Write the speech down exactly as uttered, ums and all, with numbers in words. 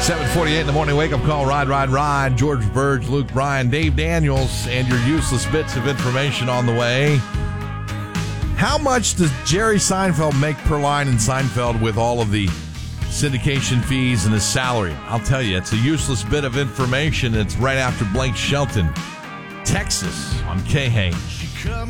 seven forty-eight in the morning wake-up call. Ride, ride, ride. George Burge, Luke Bryan, Dave Daniels, and your useless bits of information on the way. How much does Jerry Seinfeld make per line in Seinfeld with all of the syndication fees and his salary? I'll tell you, it's a useless bit of information. It's right after Blake Shelton, Texas, on K-H.